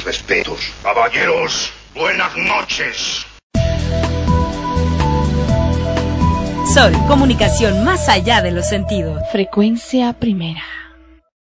respetos. Caballeros, buenas noches. Sol, comunicación más allá de los sentidos. Frecuencia primera.